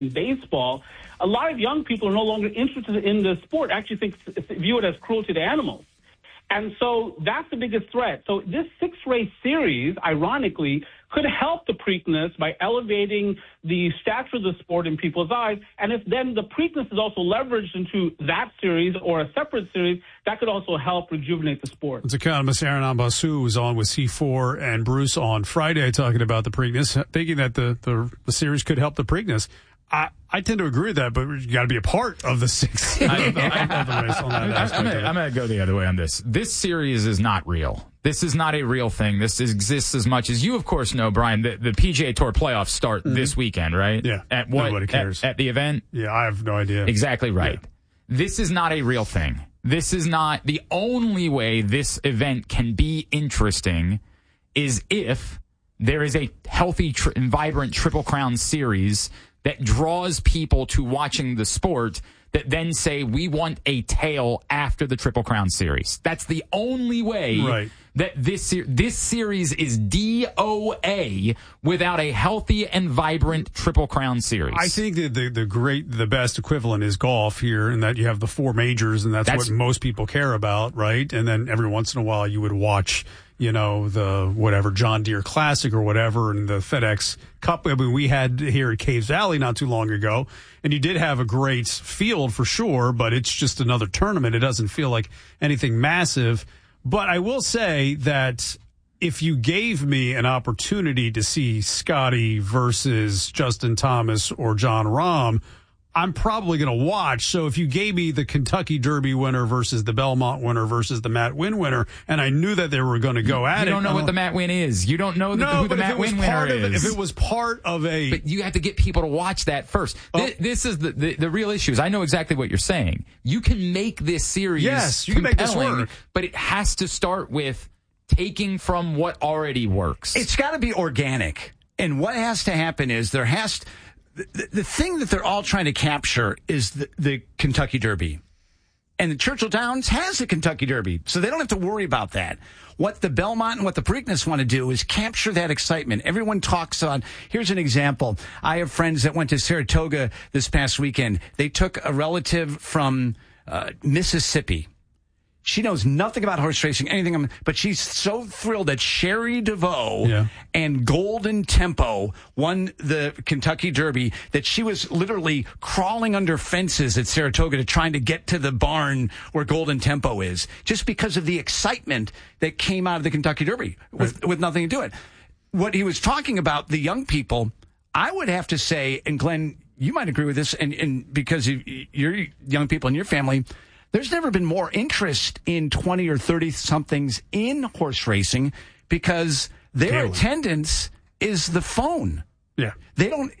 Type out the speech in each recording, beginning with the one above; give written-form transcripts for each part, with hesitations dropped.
baseball, a lot of young people are no longer interested in the sport, actually view it as cruelty to animals. And so that's the biggest threat. So this 6-race series, ironically, could help the Preakness by elevating the stature of the sport in people's eyes. And if then the Preakness is also leveraged into that series or a separate series, that could also help rejuvenate the sport. It's economist Aaron Ambasu was on with C4 and Bruce on Friday talking about the Preakness, thinking that the series could help the Preakness. I tend to agree with that, but you got to be a part of the 6 of the race on that aspect. I'm going to go the other way on this. This series is not real. This is not a real thing. This exists as much as you, of course, know, Brian. The PGA Tour playoffs start this weekend, right? Yeah. At what? Nobody cares. At the event? Yeah, I have no idea. Exactly right. Yeah. This is not a real thing. This is not the only way this event can be interesting is if there is a healthy and vibrant Triple Crown series that draws people to watching the sport that then say, we want a tail after the Triple Crown series. That's the only way that this series is DOA without a healthy and vibrant Triple Crown series. I think that the best equivalent is golf here, in that you have the 4 majors, and that's what most people care about, right? And then every once in a while you would watch, the whatever John Deere Classic or whatever, and the FedEx Cup. I mean, we had here at Caves Valley not too long ago, and you did have a great field for sure, but it's just another tournament. It doesn't feel like anything massive. But I will say that if you gave me an opportunity to see Scotty versus Justin Thomas or Jon Rahm, I'm probably going to watch. So if you gave me the Kentucky Derby winner versus the Belmont winner versus the Matt Winn winner, and I knew that they were going to go at it. You don't know what the Matt Winn is. You don't know who the Matt Winn winner is. If it was part of a... But you have to get people to watch that first. This is the real issue. Is I know exactly what you're saying. You can make this series you can make this work, but it has to start with taking from what already works. It's got to be organic. And what has to happen is the thing that they're all trying to capture is the Kentucky Derby. And the Churchill Downs has the Kentucky Derby, so they don't have to worry about that. What the Belmont and what the Preakness want to do is capture that excitement. Everyone talks on, here's an example. I have friends that went to Saratoga this past weekend. They took a relative from Mississippi. She knows nothing about horse racing, anything, but she's so thrilled that Sherry DeVoe and Golden Tempo won the Kentucky Derby that she was literally crawling under fences at Saratoga to trying to get to the barn where Golden Tempo is, just because of the excitement that came out of the Kentucky Derby with nothing to do it. What he was talking about, the young people, I would have to say, and Glenn, you might agree with this, and because you're young people in your family, there's never been more interest in 20 or 30-somethings in horse racing because their attendance is the phone. Yeah. They don't...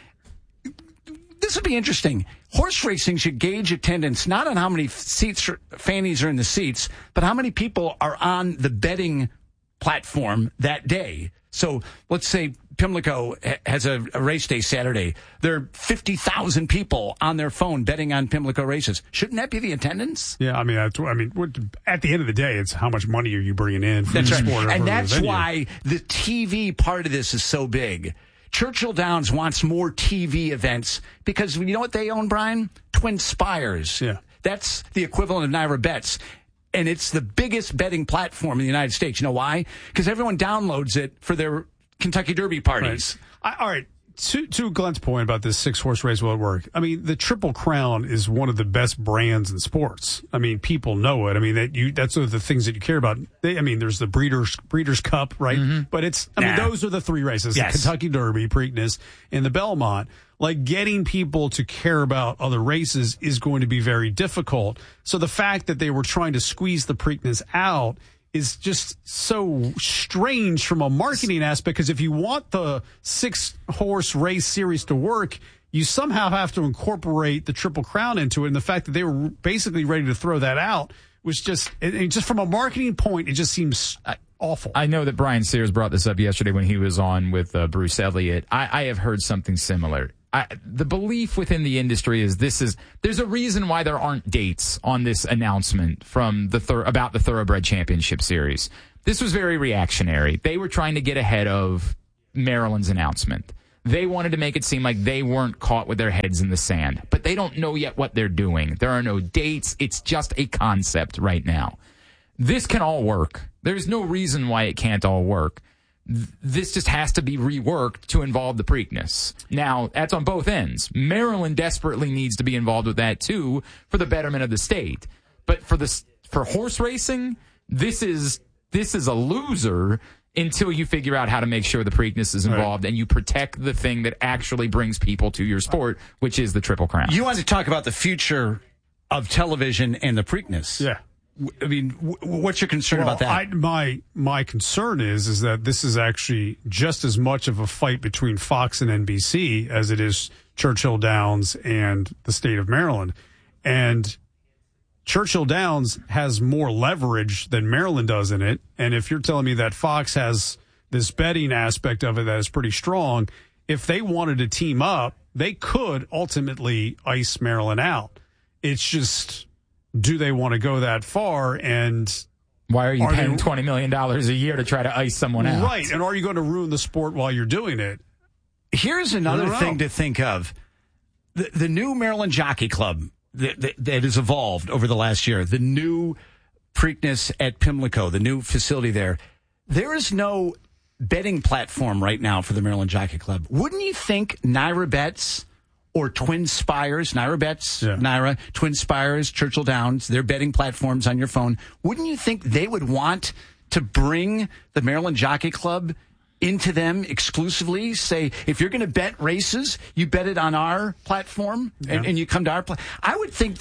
This would be interesting. Horse racing should gauge attendance not on how many fannies are in the seats, but how many people are on the betting platform that day. So let's say Pimlico has a race day Saturday. There are 50,000 people on their phone betting on Pimlico races. Shouldn't that be the attendance? Yeah, I mean, at the end of the day, it's how much money are you bringing in from the sport. And that's why the TV part of this is so big. Churchill Downs wants more TV events because you know what they own, Brian? Twin Spires. Yeah. That's the equivalent of Naira Bets. And it's the biggest betting platform in the United States. You know why? Because everyone downloads it for their Kentucky Derby parties. Right. All right. To Glenn's point about this 6-horse race will it work? I mean, the Triple Crown is one of the best brands in sports. I mean, people know it. I mean, that's one of the things that you care about. There's the Breeders' Cup, right? Mm-hmm. But those are the 3 races: the Kentucky Derby, Preakness, and the Belmont. Like, getting people to care about other races is going to be very difficult. So the fact that they were trying to squeeze the Preakness out is just so strange from a marketing aspect, because if you want the 6-horse race series to work, you somehow have to incorporate the Triple Crown into it. And the fact that they were basically ready to throw that out was just from a marketing point, it just seems awful. I know that Brian Sears brought this up yesterday when he was on with Bruce Elliott. I have heard something similar. The belief within the industry is there's a reason why there aren't dates on this announcement from about the Thoroughbred Championship Series. This was very reactionary. They were trying to get ahead of Maryland's announcement. They wanted to make it seem like they weren't caught with their heads in the sand. But they don't know yet what they're doing. There are no dates. It's just a concept right now. This can all work. There's no reason why it can't all work. This just has to be reworked to involve the Preakness. Now, that's on both ends. Maryland desperately needs to be involved with that, too, for the betterment of the state. But for horse racing, this is a loser until you figure out how to make sure the Preakness is involved and you protect the thing that actually brings people to your sport, which is the Triple Crown. You want to talk about the future of television and the Preakness. Yeah. I mean, what's your concern about that? My concern is that this is actually just as much of a fight between Fox and NBC as it is Churchill Downs and the state of Maryland. And Churchill Downs has more leverage than Maryland does in it. And if you're telling me that Fox has this betting aspect of it that is pretty strong, if they wanted to team up, they could ultimately ice Maryland out. It's just, do they want to go that far? And why are you paying $20 million a year to try to ice someone out? Right. And are you going to ruin the sport while you're doing it? Here's another thing to think of. The new Maryland Jockey Club that has evolved over the last year, the new Preakness at Pimlico, the new facility there, there is no betting platform right now for the Maryland Jockey Club. Wouldn't you think Naira Bets or Twin Spires, Naira Bets, Naira, Twin Spires, Churchill Downs, their betting platforms on your phone, wouldn't you think they would want to bring the Maryland Jockey Club into them exclusively? Say, if you're going to bet races, you bet it on our platform and you come to our platform. I would think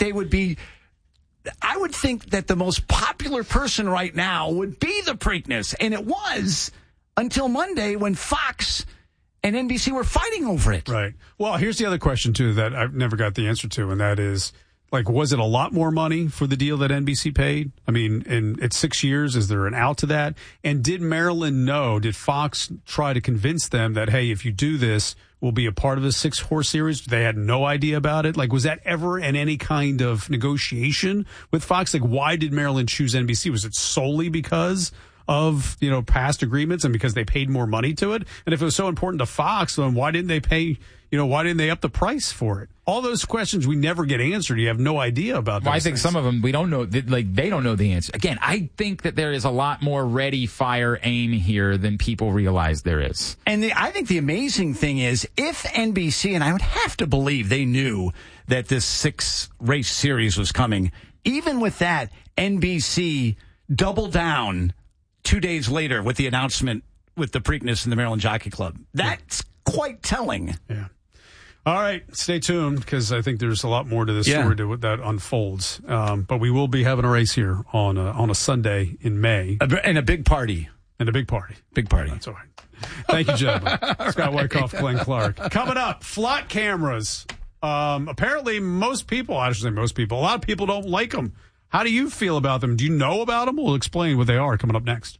that the most popular person right now would be the Preakness. And it was until Monday when Fox and NBC were fighting over it. Right. Well, here's the other question, too, that I've never got the answer to, and that is, like, was it a lot more money for the deal that NBC paid? I mean, it's 6 years. Is there an out to that? And did Maryland know, did Fox try to convince them that, hey, if you do this, we'll be a part of the 6-horse series? They had no idea about it. Like, was that ever in any kind of negotiation with Fox? Like, why did Maryland choose NBC? Was it solely because of, past agreements and because they paid more money to it? And if it was so important to Fox, then why didn't they pay, why didn't they up the price for it? All those questions we never get answered. You have no idea about those I think things. Some of them we don't know, they don't know the answer. Again, I think that there is a lot more ready, fire, aim here than people realize there is. And I think the amazing thing is, if NBC, and I would have to believe they knew that this 6-race series was coming, even with that, NBC doubled down 2 days later with the announcement with the Preakness and the Maryland Jockey Club. That's quite telling. Yeah. All right. Stay tuned, because I think there's a lot more to this story that unfolds. But we will be having a race here on a Sunday in May. And a big party. Big party. That's all right. Thank you, gentlemen. Scott Wyckoff, Glenn Clark. Coming up, flock cameras. Apparently most people, a lot of people don't like them. How do you feel about them? Do you know about them? We'll explain what they are coming up next.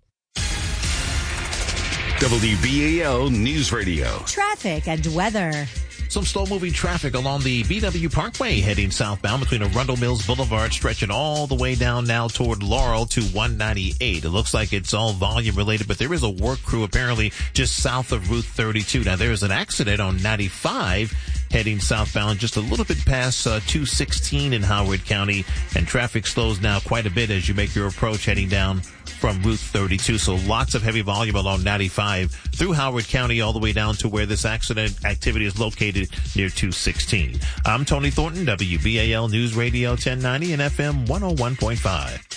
WBAL News Radio. Traffic and weather. Some slow-moving traffic along the BW Parkway heading southbound between Arundel Mills Boulevard, stretching all the way down now toward Laurel to 198. It looks like it's all volume-related, but there is a work crew apparently just south of Route 32. Now, there is an accident on 95 heading southbound just a little bit past 216 in Howard County, and traffic slows now quite a bit as you make your approach heading down from Route 32. So lots of heavy volume along 95 through Howard County all the way down to where this accident activity is located near 216. I'm Tony Thornton, WBAL News Radio 1090 and FM 101.5.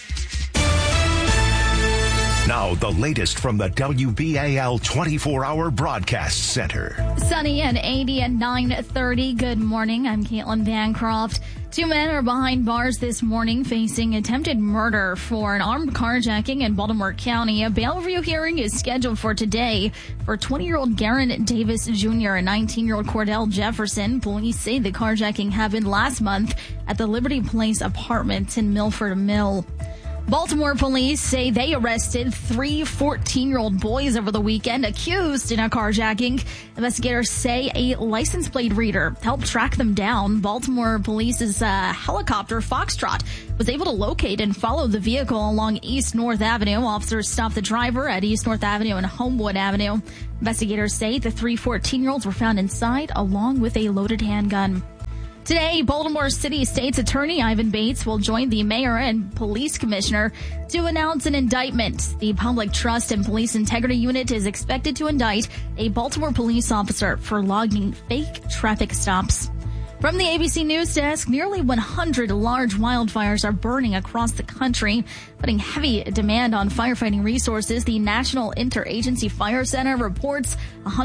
Now, the latest from the WBAL 24-hour broadcast center. Sunny and 80 at 9:30. Good morning. I'm Caitlin Bancroft. 2 men are behind bars this morning facing attempted murder for an armed carjacking in Baltimore County. A bail review hearing is scheduled for today for 20-year-old Garrett Davis Jr. and 19-year-old Cordell Jefferson. Police say the carjacking happened last month at the Liberty Place Apartments in Milford Mill. Baltimore police say they arrested 3 14-year-old boys over the weekend accused in a carjacking. Investigators say a license plate reader helped track them down. Baltimore police's helicopter Foxtrot was able to locate and follow the vehicle along East North Avenue. Officers stopped the driver at East North Avenue and Homewood Avenue. Investigators say the 3 14-year-olds were found inside along with a loaded handgun. Today, Baltimore City State's Attorney Ivan Bates will join the mayor and police commissioner to announce an indictment. The Public Trust and Police Integrity Unit is expected to indict a Baltimore police officer for logging fake traffic stops. From the ABC News Desk, nearly 100 large wildfires are burning across the country, putting heavy demand on firefighting resources. The National Interagency Fire Center reports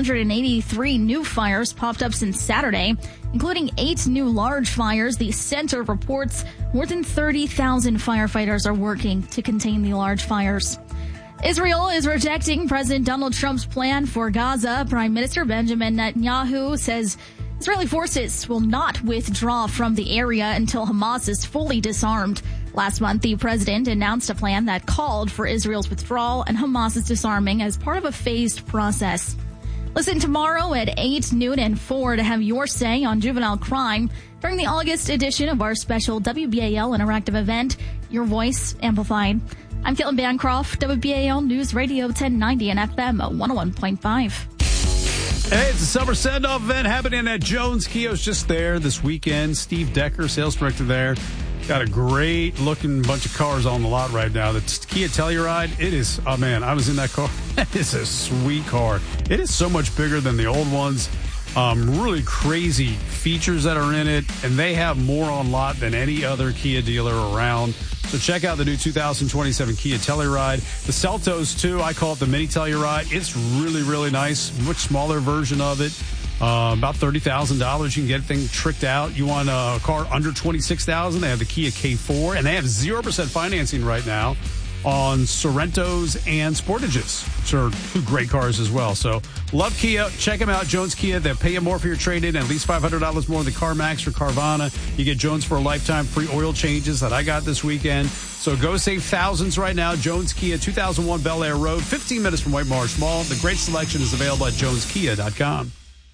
183 new fires popped up since Saturday, including 8 new large fires. The center reports more than 30,000 firefighters are working to contain the large fires. Israel is rejecting President Donald Trump's plan for Gaza. Prime Minister Benjamin Netanyahu says Israeli forces will not withdraw from the area until Hamas is fully disarmed. Last month, the president announced a plan that called for Israel's withdrawal and Hamas's disarming as part of a phased process. Listen tomorrow at 8, noon, and 4 to have your say on juvenile crime during the August edition of our special WBAL interactive event, Your Voice Amplified. I'm Caitlin Bancroft, WBAL News Radio 1090 and FM 101.5. Hey, it's a summer send-off event happening at Jones Kia. It's just there this weekend. Steve Decker, sales director there. Got a great-looking bunch of cars on the lot right now. The Kia Telluride, it is, oh, man, I was in that car. It's a sweet car. It is so much bigger than the old ones. Really crazy features that are in it, and they have more on lot than any other Kia dealer around. So check out the new 2027 Kia Telluride. The Seltos, too, I call it the mini Telluride. It's really, really nice. Much smaller version of it. About $30,000. You can get thing tricked out. You want a car under $26,000? They have the Kia K4, and they have 0% financing right now on Sorrentos and Sportages, which are 2 great cars as well. So love Kia. Check them out, Jones Kia. They'll pay you more for your trade-in, at least $500 more than CarMax or Carvana. You get Jones for a lifetime, free oil changes that I got this weekend. So go save thousands right now. Jones Kia, 2001 Bel Air Road, 15 minutes from White Marsh Mall. The great selection is available at joneskia.com.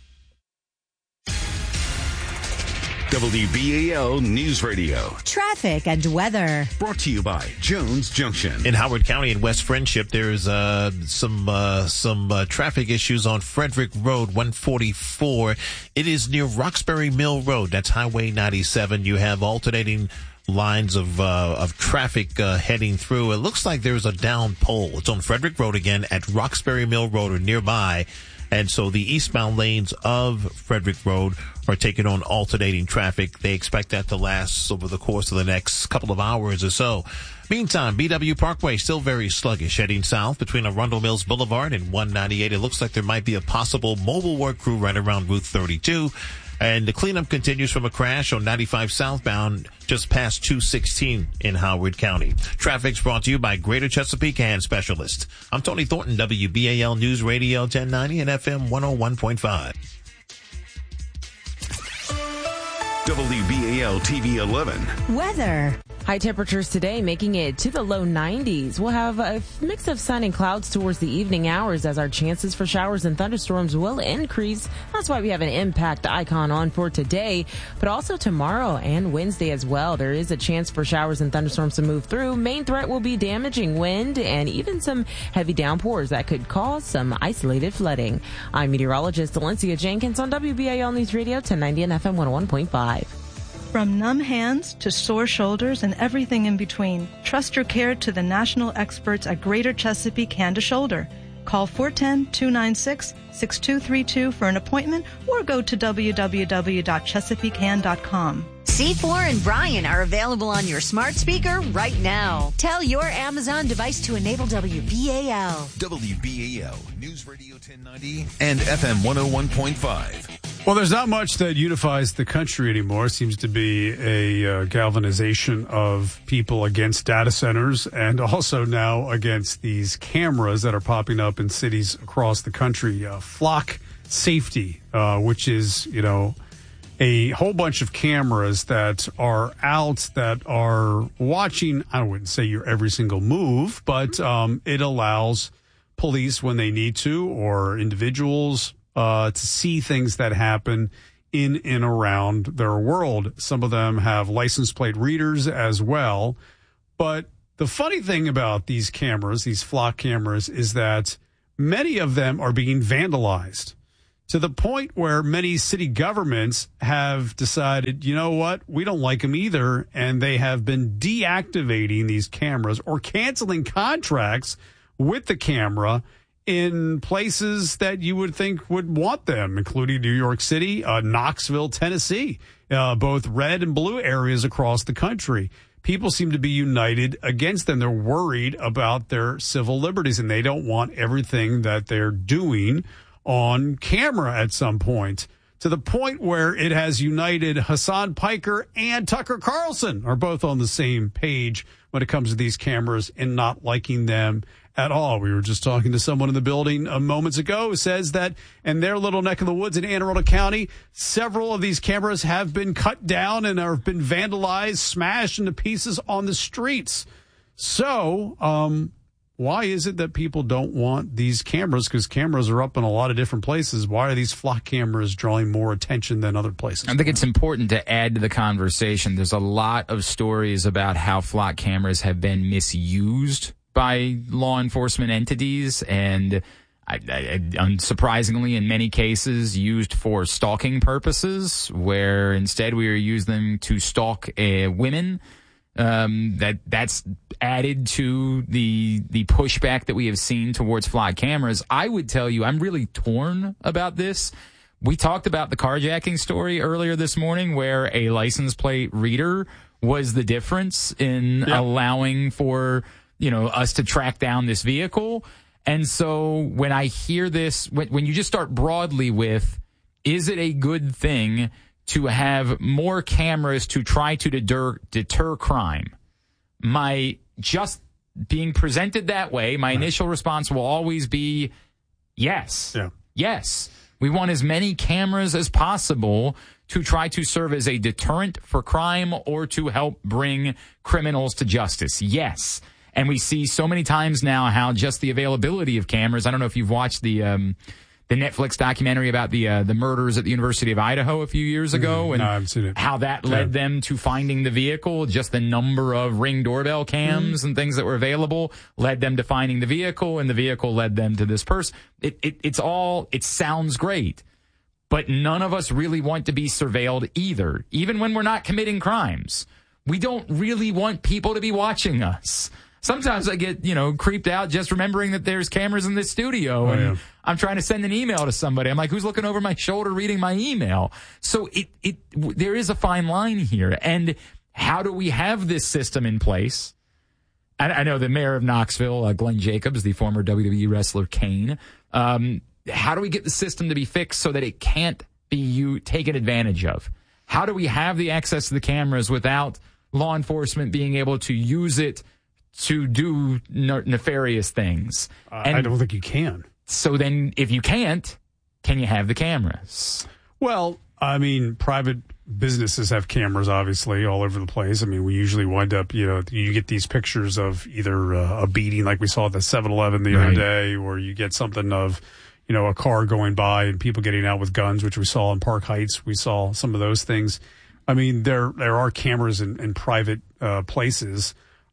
WBAL News Radio. Traffic and weather. Brought to you by Jones Junction. In Howard County in West Friendship, there's some traffic issues on Frederick Road 144. It is near Roxbury Mill Road. That's Highway 97. You have alternating lines of traffic heading through. It looks like there's a down pole. It's on Frederick Road again at Roxbury Mill Road or nearby. And so the eastbound lanes of Frederick Road are taking on alternating traffic. They expect that to last over the course of the next couple of hours or so. Meantime, BW Parkway still very sluggish heading south between Arundel Mills Boulevard and 198. It looks like there might be a possible mobile work crew right around Route 32. And the cleanup continues from a crash on 95 southbound just past 216 in Howard County. Traffic's brought to you by Greater Chesapeake Hand Specialist. I'm Tony Thornton, WBAL News Radio 1090 and FM 101.5. WBAL TV 11. Weather. High temperatures today making it to the low 90s. We'll have a mix of sun and clouds towards the evening hours as our chances for showers and thunderstorms will increase. That's why we have an impact icon on for today, but also tomorrow and Wednesday as well. There is a chance for showers and thunderstorms to move through. Main threat will be damaging wind and even some heavy downpours that could cause some isolated flooding. I'm meteorologist Valencia Jenkins on WBAL News Radio 1090 and FM 101.5. From numb hands to sore shoulders and everything in between, trust your care to the national experts at Greater Chesapeake Hand to Shoulder. Call 410-296-6232 for an appointment or go to www.chesapeakehand.com. C4 and Brian are available on your smart speaker right now. Tell your Amazon device to enable WBAL. WBAL News Radio 1090 and FM 101.5. Well, there's not much that unifies the country anymore. It seems to be a galvanization of people against data centers and also now against these cameras that are popping up in cities across the country. Flock Safety, which is, a whole bunch of cameras that are out that are watching, I wouldn't say your every single move, but it allows police when they need to, or individuals to see things that happen in and around their world. Some of them have license plate readers as well. But the funny thing about these cameras, these flock cameras, is that many of them are being vandalized to the point where many city governments have decided, you know what, we don't like them either. And they have been deactivating these cameras or canceling contracts with the camera in places that you would think would want them, including New York City, Knoxville, Tennessee, both red and blue areas across the country. People seem to be united against them. They're worried about their civil liberties, and they don't want everything that they're doing on camera at some point, to the point where it has united Hassan Piker and Tucker Carlson are both on the same page when it comes to these cameras and not liking them at all. We were just talking to someone in the building moments ago who says that in their little neck of the woods in Anne Arundel County, several of these cameras have been cut down and have been vandalized, smashed into pieces on the streets. So, why is it that people don't want these cameras? Because cameras are up in a lot of different places. Why are these flock cameras drawing more attention than other places? I think it's important to add to the conversation. There's a lot of stories about how flock cameras have been misused by law enforcement entities, and unsurprisingly, in many cases, used for stalking purposes, where instead we are using them to stalk women. That's added to the pushback that we have seen towards flock cameras. I would tell you, I'm really torn about this. We talked about the carjacking story earlier this morning, where a license plate reader was the difference in allowing for, us to track down this vehicle. And so when I hear this, when you just start broadly with, is it a good thing to have more cameras to try to deter crime? My just being presented that way, my initial response will always be yes. Yeah. Yes. We want as many cameras as possible to try to serve as a deterrent for crime or to help bring criminals to justice. Yes. And we see so many times now how just the availability of cameras. I don't know if you've watched the Netflix documentary about the murders at the University of Idaho a few years ago, and no, I haven't seen it. How that led them to finding the vehicle. Just the number of Ring doorbell cams and things that were available led them to finding the vehicle, and the vehicle led them to this person. It sounds great, but none of us really want to be surveilled either, even when we're not committing crimes. We don't really want people to be watching us. Sometimes I get, creeped out just remembering that there's cameras in this studio, and I'm trying to send an email to somebody. I'm like, who's looking over my shoulder reading my email? So there is a fine line here. And how do we have this system in place? I know the mayor of Knoxville, Glenn Jacobs, the former WWE wrestler Kane. How do we get the system to be fixed so that it can't be taken advantage of? How do we have the access to the cameras without law enforcement being able to use it to do nefarious things? I don't think you can. So then if you can't, can you have the cameras? Well, I mean, private businesses have cameras, obviously, all over the place. I mean, we usually wind up, you get these pictures of either a beating like we saw at the 7-Eleven the other day, or you get something of, a car going by and people getting out with guns, which we saw in Park Heights. We saw some of those things. I mean, there are cameras in private places.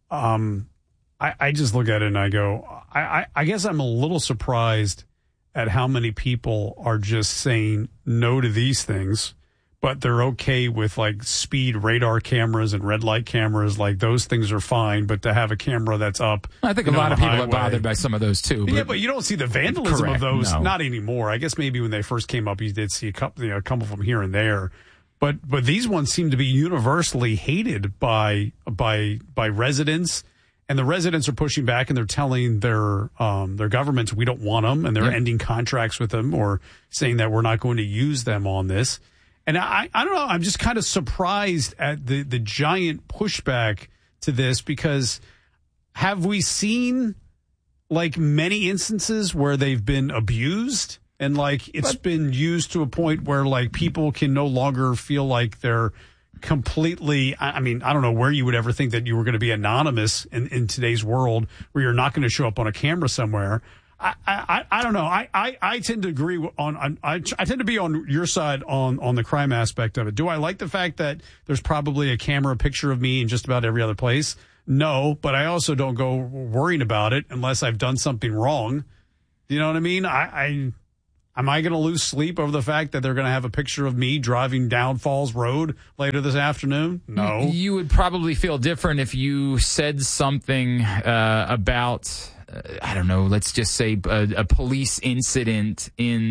I just look at it and I go, I guess I'm a little surprised at how many people are just saying no to these things, but they're okay with like speed radar cameras and red light cameras. Like those things are fine, but to have a camera that's up. I think a lot of people are bothered by some of those too. But but you don't see the vandalism of those. No. Not anymore. I guess maybe when they first came up, you did see a couple of them here and there. But these ones seem to be universally hated by residents. And the residents are pushing back, and they're telling their governments we don't want them, and they're ending contracts with them or saying that we're not going to use them on this. And I don't know. I'm just kind of surprised at the giant pushback to this, because have we seen like many instances where they've been abused And like it's been used to a point where like people can no longer feel like they're completely, I mean, I don't know where you would ever think that you were going to be anonymous in today's world where you're not going to show up on a camera somewhere. I don't know. I tend to agree I tend to be on your side on the crime aspect of it. Do I like the fact that there's probably a camera picture of me in just about every other place? No, but I also don't go worrying about it unless I've done something wrong. You know what I mean? Am I going to lose sleep over the fact that they're going to have a picture of me driving down Falls Road later this afternoon? No. You would probably feel different if you said something about, I don't know, let's just say a police incident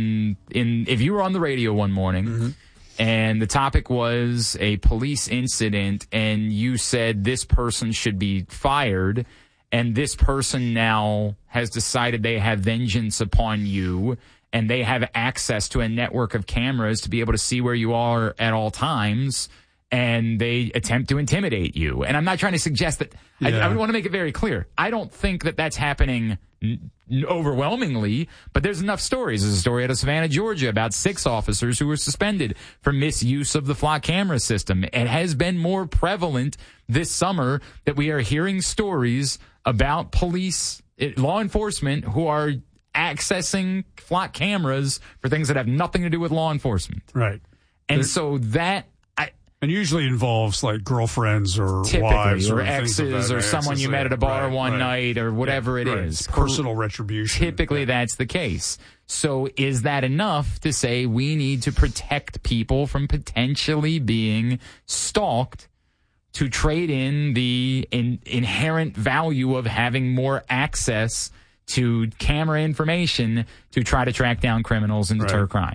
if you were on the radio one morning and the topic was a police incident and you said this person should be fired and this person now has decided they have vengeance upon you and they have access to a network of cameras to be able to see where you are at all times, and they attempt to intimidate you. And I'm not trying to suggest that. I want to make it very clear. I don't think that that's happening overwhelmingly, but there's enough stories. There's a story out of Savannah, Georgia, about 6 officers who were suspended for misuse of the flock camera system. It has been more prevalent this summer that we are hearing stories about police, law enforcement, who are accessing flock cameras for things that have nothing to do with law enforcement. Right. And so that... And usually involves like girlfriends or wives or exes or someone you met at a bar one night or whatever it is. Personal retribution. Typically that's the case. So is that enough to say we need to protect people from potentially being stalked to trade in the inherent value of having more access to camera information to try to track down criminals and deter crime?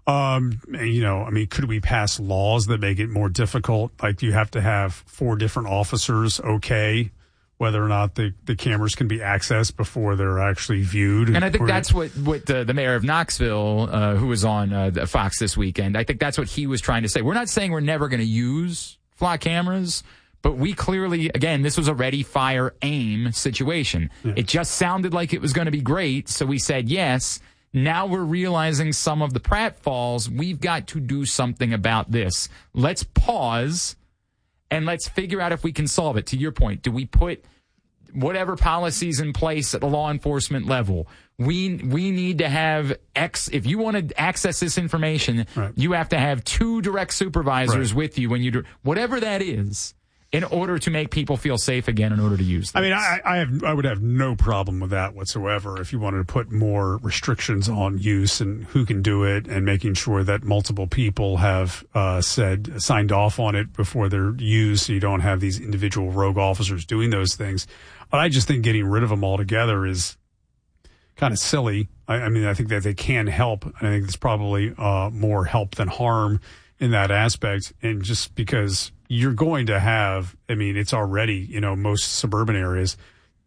Could we pass laws that make it more difficult? Like you have to have 4 different officers, whether or not the cameras can be accessed before they're actually viewed. And I think that's what the mayor of Knoxville, who was on Fox this weekend, I think that's what he was trying to say. We're not saying we're never going to use flock cameras, but we clearly, again, this was a ready, fire, aim situation. Yeah. It just sounded like it was going to be great, so we said yes. Now we're realizing some of the pratfalls. We've got to do something about this. Let's pause and let's figure out if we can solve it. To your point, do we put whatever policies in place at the law enforcement level? We need to have if you want to access this information, you have to have 2 direct supervisors with you when you do whatever that is, in order to make people feel safe again, in order to use them. I mean, I would have no problem with that whatsoever if you wanted to put more restrictions on use and who can do it and making sure that multiple people have signed off on it before they're used so you don't have these individual rogue officers doing those things. But I just think getting rid of them altogether is kind of silly. I think that they can help. I think it's probably more help than harm in that aspect. And just because you're going to have, it's already, most suburban areas,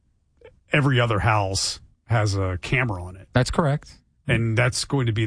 every other house has a camera on it. That's correct. And that's going to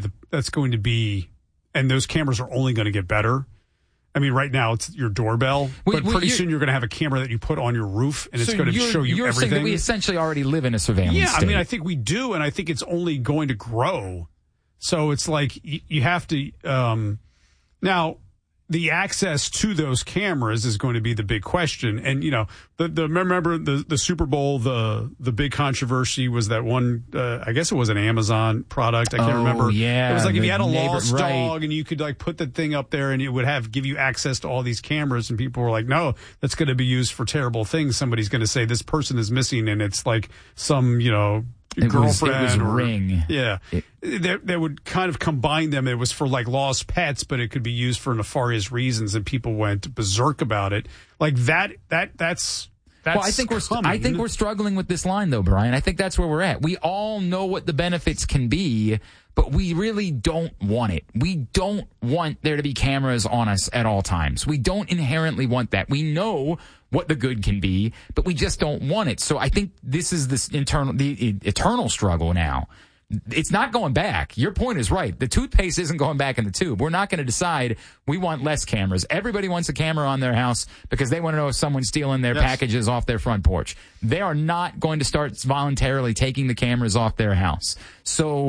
be, and those cameras are only going to get better. Right now it's your doorbell, but pretty soon you're going to have a camera that you put on your roof and it's going to show you everything. You're saying that we essentially already live in a surveillance state. I think we do. And I think it's only going to grow. So it's like you have to, now, the access to those cameras is going to be the big question. And, remember the Super Bowl, the big controversy was that one, I guess it was an Amazon product. I can't remember. Yeah. It was like if you had a lost dog and you could like put the thing up there and it would give you access to all these cameras, and people were like, no, that's going to be used for terrible things. Somebody's going to say this person is missing and it's like some, girlfriend. It was Ring. Yeah. They would kind of combine them. It was for like lost pets, but it could be used for nefarious reasons, and people went berserk about it. Like that's well, I think we're struggling with this line though, Brian. I think that's where we're at. We all know what the benefits can be, but we really don't want it. We don't want there to be cameras on us at all times. We don't inherently want that. We know what the good can be, but we just don't want it. So I think this is the eternal struggle now. It's not going back. Your point is right. The toothpaste isn't going back in the tube. We're not going to decide we want less cameras. Everybody wants a camera on their house because they want to know if someone's stealing their packages off their front porch. They are not going to start voluntarily taking the cameras off their house. So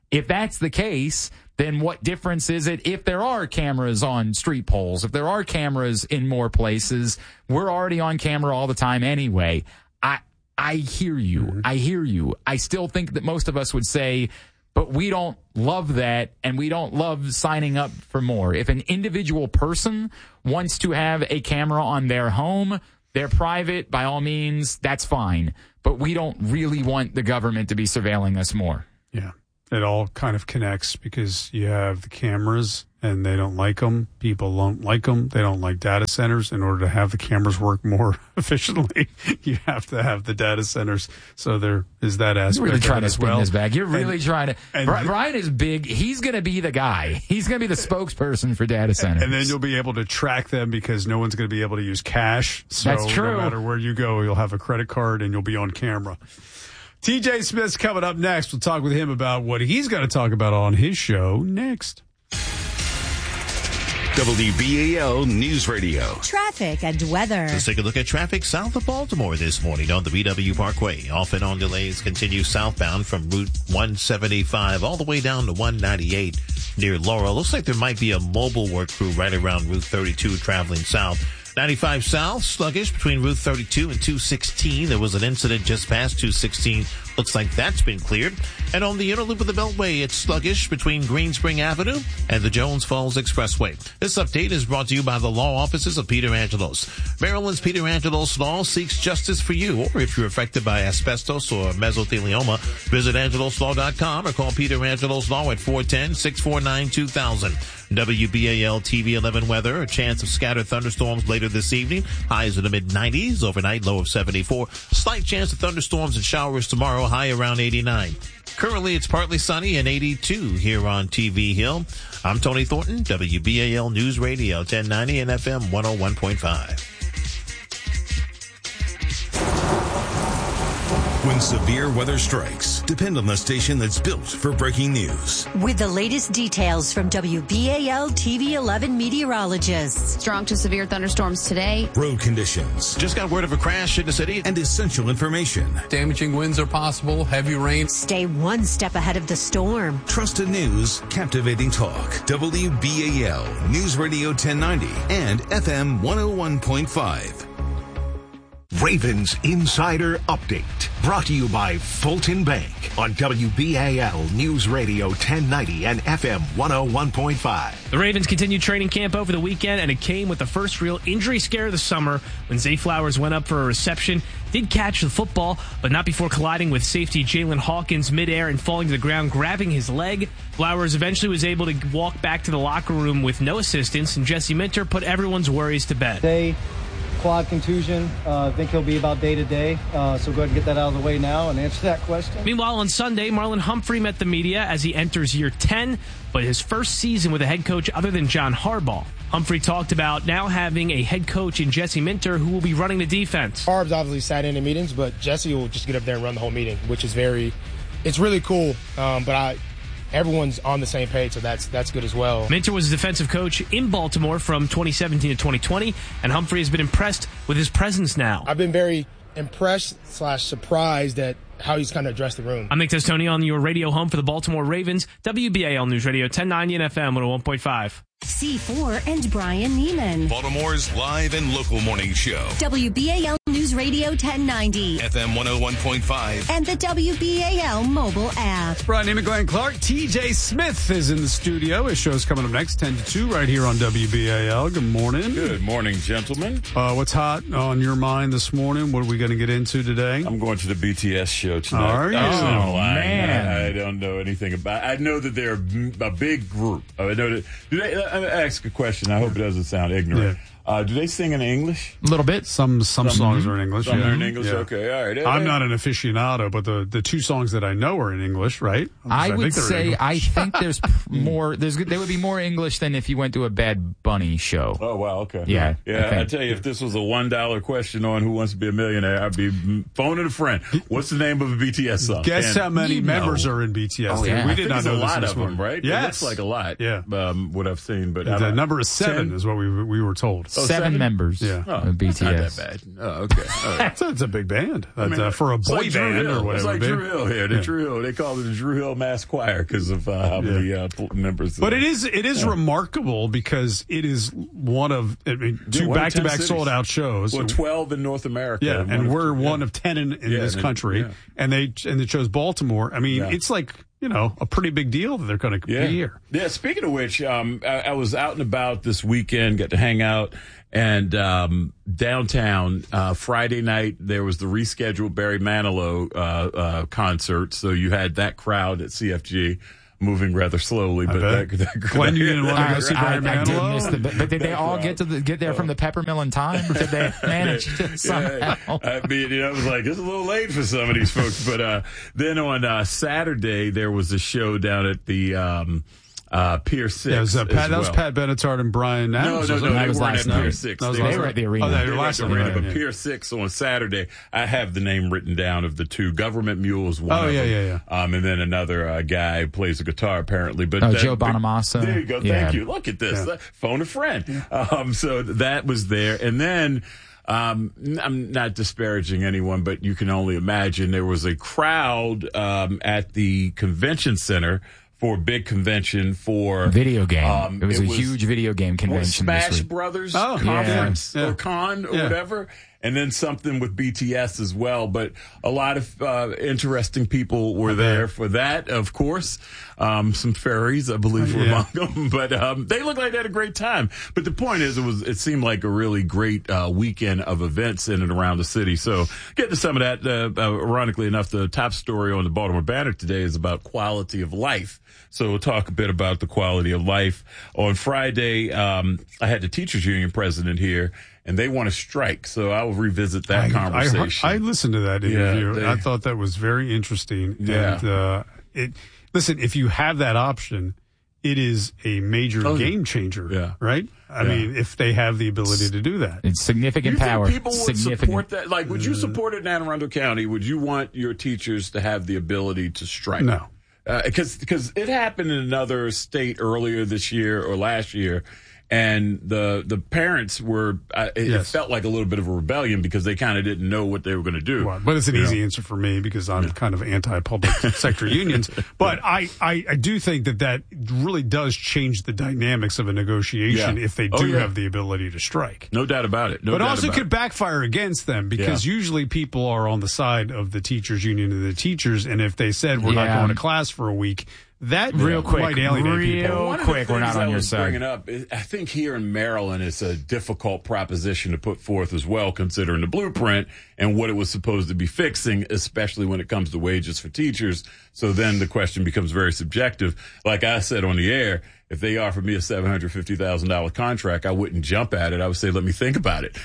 If that's the case, then what difference is it if there are cameras on street poles, if there are cameras in more places? We're already on camera all the time anyway. I hear you. Mm-hmm. I hear you. I still think that most of us would say, but we don't love that, and we don't love signing up for more. If an individual person wants to have a camera on their home, they're private, by all means, that's fine. But we don't really want the government to be surveilling us more. Yeah. It all kind of connects because you have the cameras and they don't like them. People don't like them. They don't like data centers. In order to have the cameras work more efficiently, you have to have the data centers. So there is that aspect. You're really trying to spin well. this back. You're really trying to. Brian is big. He's going to be the guy. He's going to be the spokesperson for data centers. And then you'll be able to track them because no one's going to be able to use cash. So That's true. No matter where you go, you'll have a credit card and you'll be on camera. TJ Smith's coming up next. We'll talk with him about what he's going to talk about on his show next. WBAL News Radio. Traffic and weather. Let's take a look at traffic south of Baltimore this morning on the BW Parkway. Off and on delays continue southbound from Route 175 all the way down to 198 near Laurel. Looks like there might be a mobile work crew right around Route 32 traveling south. 95 south, sluggish between Route 32 and 216. There was an incident just past 216. Looks like that's been cleared. And on the inner loop of the Beltway, it's sluggish between Green Spring Avenue and the Jones Falls Expressway. This update is brought to you by the law offices of Peter Angelos. Maryland's Peter Angelos Law seeks justice for you, or if you're affected by asbestos or mesothelioma, visit angeloslaw.com or call Peter Angelos Law at 410-649-2000. WBAL TV 11 weather, a chance of scattered thunderstorms later this evening. Highs in the mid-90s, overnight low of 74. Slight chance of thunderstorms and showers tomorrow, high around 89. Currently, it's partly sunny and 82 here on TV Hill. I'm Tony Thornton, WBAL News Radio, 1090 and FM 101.5. When severe weather strikes, depend on the station that's built for breaking news. With the latest details from WBAL TV 11 meteorologists. Strong to severe thunderstorms today. Road conditions. Just got word of a crash in the city. And essential information. Damaging winds are possible, heavy rain. Stay one step ahead of the storm. Trusted news, captivating talk. WBAL News Radio 1090 and FM 101.5. Ravens Insider Update, brought to you by Fulton Bank on WBAL News Radio 1090 and FM 101.5. The Ravens continued training camp over the weekend, and it came with the first real injury scare of the summer when Zay Flowers went up for a reception. Did catch the football, but not before colliding with safety Jalen Hawkins midair and falling to the ground, grabbing his leg. Flowers eventually was able to walk back to the locker room with no assistance, and Jesse Minter put everyone's worries to bed. Quad contusion. I think he'll be about day to day. So go ahead and get that out of the way now and answer that question. Meanwhile, on Sunday, Marlon Humphrey met the media as he enters year 10, but his first season with a head coach other than John Harbaugh. Humphrey talked about now having a head coach in Jesse Minter who will be running the defense. Harb's obviously sat in meetings, but Jesse will just get up there and run the whole meeting, which is it's really cool. But everyone's on the same page, so that's good as well. Minter was a defensive coach in Baltimore from 2017 to 2020, and Humphrey has been impressed with his presence now. I've been very impressed / surprised at how he's kind of addressed the room. I'm Nick Testoni on your radio home for the Baltimore Ravens, WBAL News Radio 1090 and FM 101.5. C4 and Brian Neiman. Baltimore's live and local morning show. WBAL News Radio 1090. FM 101.5. And the WBAL mobile app. Brian Neiman, Glenn Clark. TJ Smith is in the studio. His show's coming up next, 10 to 2, right here on WBAL. Good morning. Good morning, gentlemen. What's hot on your mind this morning? What are we going to get into today? I'm going to the BTS show tonight. Are you? Oh, man. I don't know anything about it. I know that they're a big group. I know that. I'm going to ask a question. I hope it doesn't sound ignorant. Yeah. Do they sing in English? A little bit. Some songs are in English. Some are in English. Yeah. Okay, all right. I'm not an aficionado, but the two songs that I know are in English, right? I would say I think there's more. There would be more English than if you went to a Bad Bunny show. Oh wow, okay. Yeah. I tell you, if this was a $1 question on Who Wants to Be a Millionaire, I'd be phoning a friend. What's the name of a BTS song? Guess how many members are in BTS? Oh, yeah. We did not know a lot this of them, right? Yes. It looks like a lot. Yeah. What I've seen, but the number is 7 is what we were told. 7 members of BTS. Not that bad. Oh, okay. All right. That's a big band. For a boy band or whatever. It's like Drew Hill here. The Drew Hill. They call it the Drew Hill Mass Choir because of how many members. But it is remarkable because it is one of 2 back-to-back sold-out shows. Well, 12 in North America. Yeah, and we're one of 10 in this country. Yeah. And they chose Baltimore. I mean, it's like, a pretty big deal that they're going to be here. Yeah, speaking of which, I was out and about this weekend, got to hang out, and downtown, Friday night, there was the rescheduled Barry Manilow concert, so you had that crowd at CFG. Moving rather slowly, but that Glenn, you didn't want to go see Barry Manilow? But did they all get there from the Peppermill in time? Or did they manage to somehow? I mean, it was like, it's a little late for some of these folks. But then on Saturday, there was a show down at the Pier 6. Yeah, that was Pat Benatar and Brian Adams. No, they weren't at Pier 6. They were at the arena. They were at the arena. But Pier 6 on Saturday, I have the name written down of the 2. Government Mules, one of them. And then another guy who plays the guitar, apparently. But Joe Bonamassa. There you go. Thank you. Look at this. Phone a friend. Yeah. So that was there. And then I'm not disparaging anyone, but you can only imagine there was a crowd at the convention center for a big convention for video game. It was a huge video game convention. Smash this week. Brothers conference or con or whatever. And then something with BTS as well. But a lot of interesting people were there for that, of course. Some fairies, I believe, were among them. But they looked like they had a great time. But the point is, it seemed like a really great weekend of events in and around the city. So getting to some of that, ironically enough, the top story on the Baltimore Banner today is about quality of life. So we'll talk a bit about the quality of life. On Friday, I had the teachers union president here, and they want to strike. So I will revisit that conversation. I listened to that interview. I thought that was very interesting. Yeah. And listen, if you have that option, it is a major game changer, right? I mean, if they have the ability to do that. It's significant power. Think people would support that? Like, would you support it in Anne Arundel County? Would you want your teachers to have the ability to strike? No. Because it happened in another state earlier this year or last year, and the parents were it felt like a little bit of a rebellion because they kind of didn't know what they were going to do. Well, but it's an easy answer for me because I'm kind of anti-public sector unions. But I do think that really does change the dynamics of a negotiation if they do have the ability to strike. No doubt about it. But also could backfire against them because usually people are on the side of the teachers union and the teachers, and if they said we're not going to class for a week, that real quick, might alienate people. One of the things we're not on your side. Bringing up, I think here in Maryland, it's a difficult proposition to put forth as well, considering the blueprint and what it was supposed to be fixing, especially when it comes to wages for teachers. So then the question becomes very subjective. Like I said on the air, if they offered me a $750,000 contract, I wouldn't jump at it. I would say, let me think about it.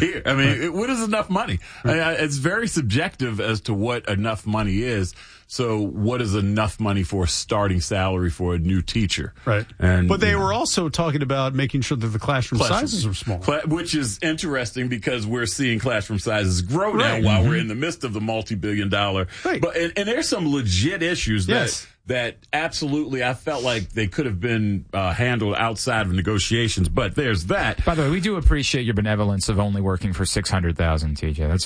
What is enough money? It's very subjective as to what enough money is. So what is enough money for a starting salary for a new teacher? Right. But they were also talking about making sure that the classroom sizes are small. Which is interesting because we're seeing classroom sizes grow now while we're in the midst of the multi-billion-dollar. Right. But and there's some legit issues that absolutely I felt like they could have been handled outside of negotiations, but there's that. By the way, we do appreciate your benevolence of only working for $600,000, TJ. That's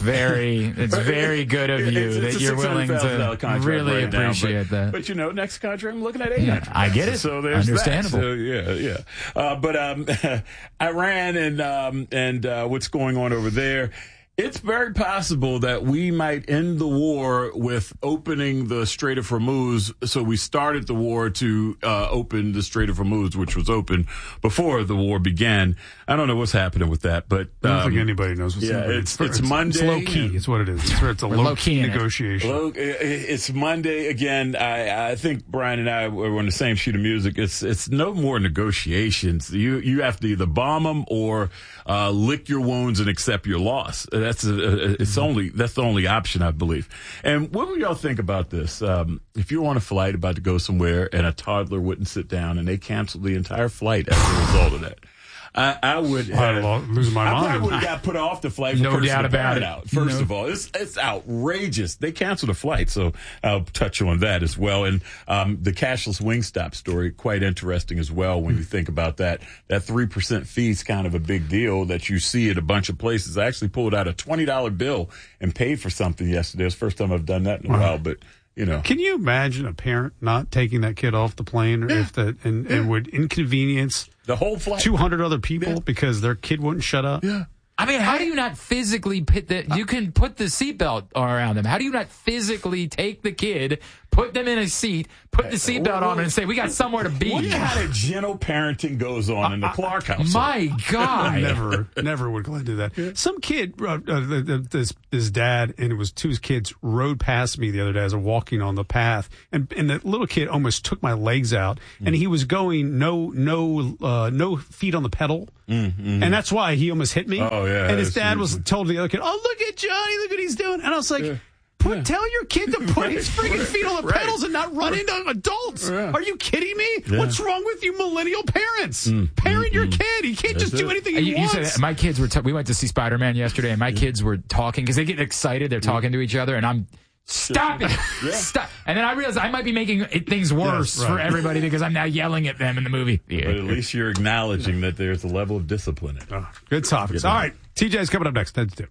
very good of you that you're willing to really appreciate that. But next contract I'm looking at $800,000. Yeah, I get it. So there's understandable. That. So, but Iran and what's going on over there. It's very possible that we might end the war with opening the Strait of Hormuz. So we started the war to open the Strait of Hormuz, which was open before the war began. I don't know what's happening with that, but I don't think anybody knows what's happening. It's Monday. It's low key. It's what it is. It's a low key negotiation. It's Monday again. I think Brian and I were on the same sheet of music. It's no more negotiations. You have to either bomb them or lick your wounds and accept your loss. That's the only option, I believe. And what would y'all think about this? If you're on a flight about to go somewhere and a toddler wouldn't sit down and they canceled the entire flight as a result of that. I would losing my I mind. probably would have got put off the flight for No cursing doubt the about parent it. out. First of all, it's outrageous. They canceled a flight, so I'll touch on that as well. And the cashless Wingstop story, quite interesting as well when you think about that. That 3% fee is kind of a big deal that you see at a bunch of places. I actually pulled out a $20 bill and paid for something yesterday. It's the first time I've done that in a while, but you know. Can you imagine a parent not taking that kid off the plane and would inconvenience the whole flight, 200 other people because their kid wouldn't shut up? Yeah. I mean, how do you not physically you can put the seatbelt around them. How do you not physically take the kid, put them in a seat, put the seatbelt on and say, we got somewhere to be? What kind of gentle parenting goes on in the Clark household? My God. Never would Glenn do that. Some kid, this dad and two of his kids rode past me the other day as I'm walking on the path, and the little kid almost took my legs out, and he was going no feet on the pedal, and that's why he almost hit me. Oh, yeah. And his dad told the other kid, "Oh, look at Johnny, look what he's doing," and I was like. Tell your kid to put his freaking feet on the pedals and not run into adults. Are you kidding me? Yeah. What's wrong with you millennial parents? Parent your kid. He can't just do anything he wants. You said my kids were. We went to see Spider-Man yesterday, and my kids were talking because they get excited. They're talking to each other, and I'm stop it, stop. And then I realized I might be making things worse for everybody because I'm now yelling at them in the movie theater. But at least you're acknowledging that there's a level of discipline. Good topics. All right, TJ's coming up next. 10-2.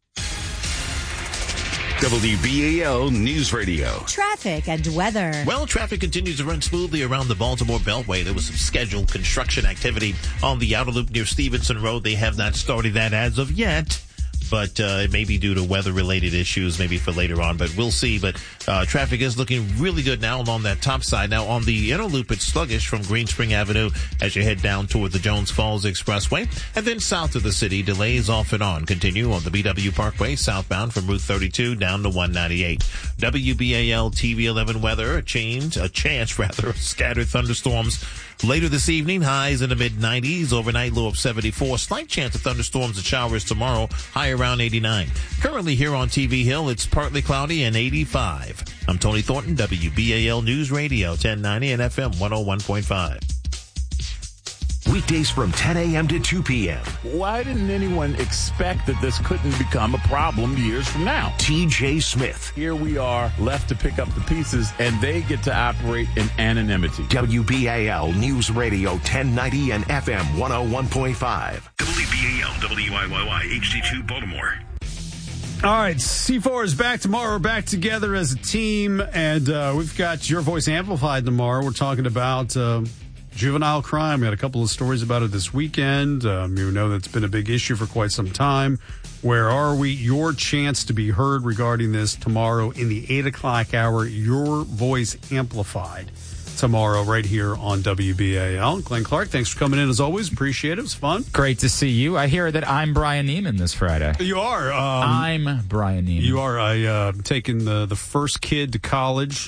WBAL News Radio. Traffic and weather. Well, traffic continues to run smoothly around the Baltimore Beltway. There was some scheduled construction activity on the outer loop near Stevenson Road. They have not started that as of yet, but it may be due to weather-related issues, maybe for later on, but we'll see. But traffic is looking really good now along that top side. Now, on the inner loop, it's sluggish from Green Spring Avenue as you head down toward the Jones Falls Expressway. And then south of the city, delays off and on continue on the BW Parkway, southbound from Route 32 down to 198. WBAL TV 11 weather, a chance of scattered thunderstorms later this evening, highs in the mid-90s, overnight low of 74. Slight chance of thunderstorms and showers tomorrow, high around 89. Currently here on TV Hill, it's partly cloudy and 85. I'm Tony Thornton, WBAL News Radio, 1090 and FM 101.5. Weekdays from 10 a.m. to 2 p.m. Why didn't anyone expect that this couldn't become a problem years from now? TJ Smith. Here we are, left to pick up the pieces, and they get to operate in anonymity. WBAL News Radio 1090 and FM 101.5. WBAL WIYY HD2 Baltimore. All right, C4 is back tomorrow. We're back together as a team, and we've got Your Voice Amplified tomorrow. We're talking about juvenile crime. We had a couple of stories about it this weekend. You know that's been a big issue for quite some time. Where are we? Your chance to be heard regarding this tomorrow in the 8 o'clock hour. Your Voice Amplified tomorrow right here on WBAL. Glenn Clark, thanks for coming in as always. Appreciate it. It was fun. Great to see you. I hear that I'm Brian Neiman this Friday. You are. I'm Brian Neiman. You are. Taking the first kid to college.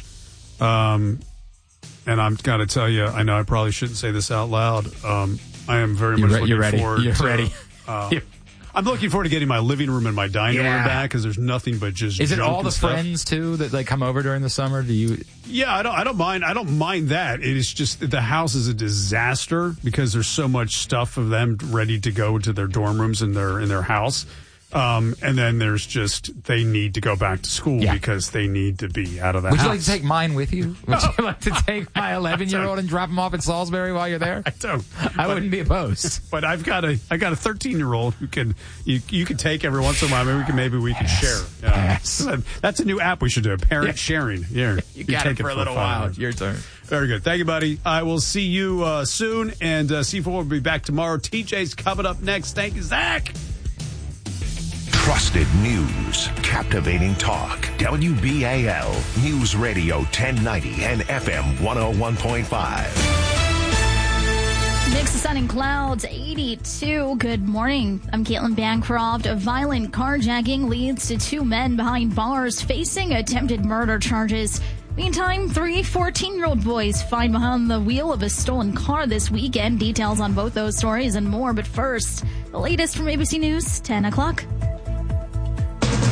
And I'm got to tell you, I know I probably shouldn't say this out loud. I am very much looking forward. You're ready. I'm looking forward to getting my living room and my dining room back because there's nothing but just. Is it all the stuff. friends too that come over during the summer? Do you? Yeah, I don't mind. I don't mind that. It is just the house is a disaster because there's so much stuff of them ready to go to their dorm rooms in their house. And then there's just, they need to go back to school because they need to be out of the house. Would you like to take mine with you? Would you like to take my 11-year-old and drop him off at Salisbury while you're there? I don't. I wouldn't be opposed. But I got a 13-year-old who you can take every once in a while. Maybe we can share. Yes. That's a new app we should do. Parent sharing. Here, you got it for a little while. Your turn. Very good. Thank you, buddy. I will see you soon. And C4 will be back tomorrow. TJ's coming up next. Thank you, Zach. Trusted news, captivating talk. WBAL News Radio 1090 and FM 101.5. Mix of sun and clouds, 82. Good morning. I'm Caitlin Bancroft. A violent carjacking leads to 2 men behind bars facing attempted murder charges. Meantime, 3 14-year-old boys find behind the wheel of a stolen car this weekend. Details on both those stories and more. But first, the latest from ABC News, 10 o'clock.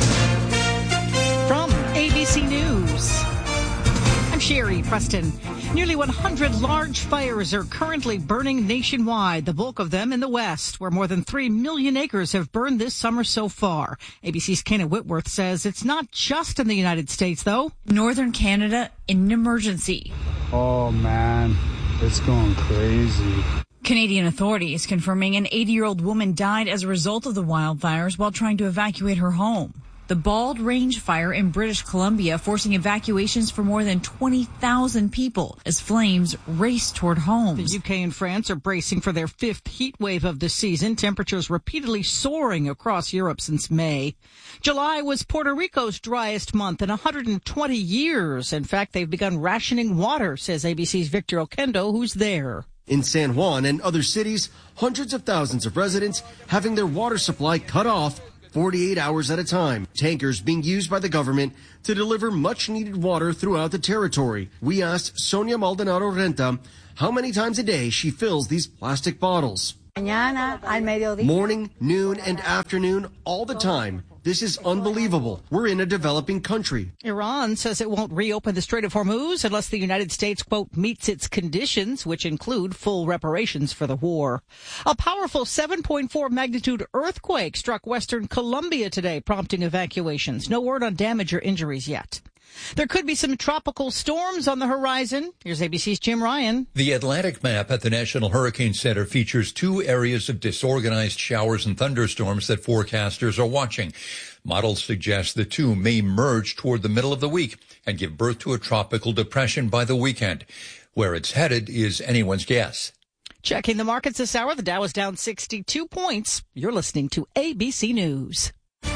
From ABC News, I'm Sherry Preston. Nearly 100 large fires are currently burning nationwide, the bulk of them in the West, where more than 3 million acres have burned this summer so far. ABC's Kayna Whitworth says it's not just in the United States, though. Northern Canada in an emergency. Oh, man, it's going crazy. Canadian authorities confirming an 80-year-old woman died as a result of the wildfires while trying to evacuate her home. The Bald Range fire in British Columbia forcing evacuations for more than 20,000 people as flames race toward homes. The UK and France are bracing for their 5th heat wave of the season. Temperatures repeatedly soaring across Europe since May. July was Puerto Rico's driest month in 120 years. In fact, they've begun rationing water, says ABC's Victor Oquendo, who's there. In San Juan and other cities, hundreds of thousands of residents having their water supply cut off 48 hours at a time. Tankers being used by the government to deliver much-needed water throughout the territory. We asked Sonia Maldonado Renta how many times a day she fills these plastic bottles. Morning, noon, and afternoon, all the time. This is unbelievable. We're in a developing country. Iran says it won't reopen the Strait of Hormuz unless the United States, quote, meets its conditions, which include full reparations for the war. A powerful 7.4 magnitude earthquake struck western Colombia today, prompting evacuations. No word on damage or injuries yet. There could be some tropical storms on the horizon. Here's ABC's Jim Ryan. The Atlantic map at the National Hurricane Center features 2 areas of disorganized showers and thunderstorms that forecasters are watching. Models suggest the 2 may merge toward the middle of the week and give birth to a tropical depression by the weekend. Where it's headed is anyone's guess. Checking the markets this hour, the Dow is down 62 points. You're listening to ABC News.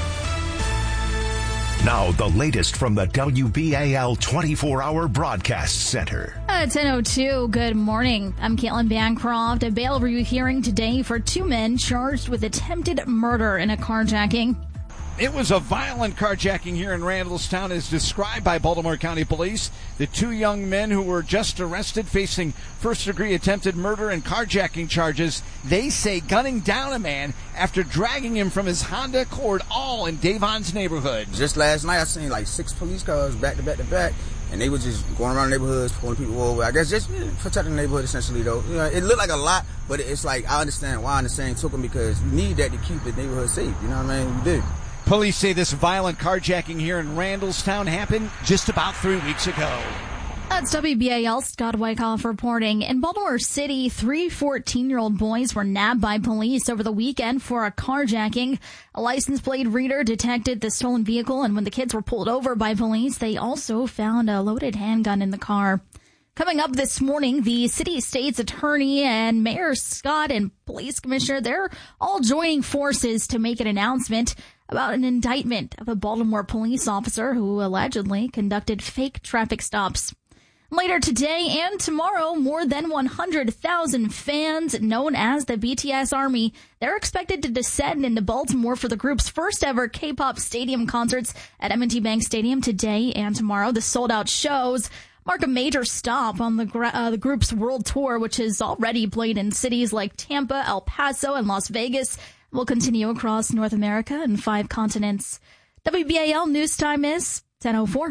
Now, the latest from the WBAL 24-hour broadcast center. At 10:02, good morning. I'm Caitlin Bancroft. A bail review hearing today for 2 men charged with attempted murder in a carjacking. It was a violent carjacking here in Randallstown as described by Baltimore County Police. The 2 young men who were just arrested facing first-degree attempted murder and carjacking charges, they say gunning down a man after dragging him from his Honda Accord, all in Davon's neighborhood. Just last night I seen like 6 police cars back to back to back, and they were just going around the neighborhoods, pulling people over. I guess just protecting the neighborhood essentially though. You know, it looked like a lot, but it's like I understand why the same took them because you need that to keep the neighborhood safe. You know what I mean? You do. Police say this violent carjacking here in Randallstown happened just about 3 weeks ago. That's WBAL Scott Wyckoff reporting. In Baltimore City, 3 14-year-old boys were nabbed by police over the weekend for a carjacking. A license plate reader detected the stolen vehicle, and when the kids were pulled over by police, they also found a loaded handgun in the car. Coming up this morning, the city state's attorney and Mayor Scott and police commissioner, they're all joining forces to make an announcement about an indictment of a Baltimore police officer who allegedly conducted fake traffic stops. Later today and tomorrow, more than 100,000 fans known as the BTS Army, they're expected to descend into Baltimore for the group's first ever K-pop stadium concerts at M&T Bank Stadium today and tomorrow. The sold-out shows mark a major stop on the group's world tour, which has already played in cities like Tampa, El Paso, and Las Vegas. Will continue across North America and 5 continents. WBAL news time is 10:04.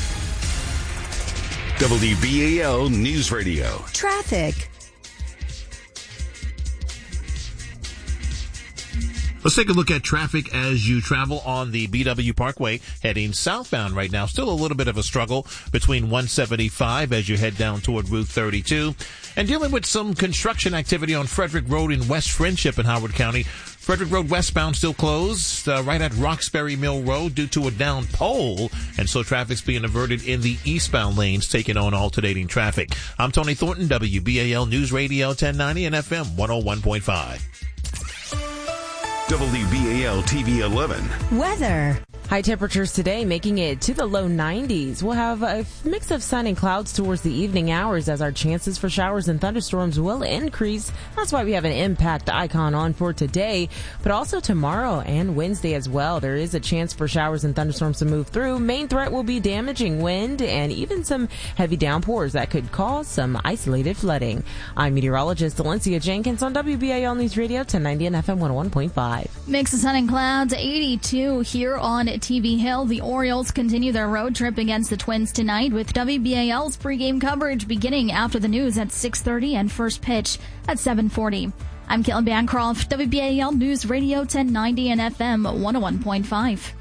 WBAL News Radio. Traffic. Let's take a look at traffic as you travel on the BW Parkway heading southbound right now. Still a little bit of a struggle between 175 as you head down toward Route 32 and dealing with some construction activity on Frederick Road in West Friendship in Howard County. Frederick Road westbound still closed right at Roxbury Mill Road due to a down pole, and so traffic's being averted in the eastbound lanes, taking on alternating traffic. I'm Tony Thornton, WBAL News Radio 1090 and FM 101.5. WBAL TV 11. Weather. High temperatures today making it to the low 90s. We'll have a mix of sun and clouds towards the evening hours as our chances for showers and thunderstorms will increase. That's why we have an impact icon on for today, but also tomorrow and Wednesday as well. There is a chance for showers and thunderstorms to move through. Main threat will be damaging wind and even some heavy downpours that could cause some isolated flooding. I'm meteorologist Valencia Jenkins on WBAL News Radio 1090 and FM 101.5. Mix of sun and clouds, 82 here on at TV Hill. The Orioles continue their road trip against the Twins tonight with WBAL's pregame coverage beginning after the news at 6:30 and first pitch at 7:40. I'm Caitlin Bancroft, WBAL News Radio 1090 and FM 101.5.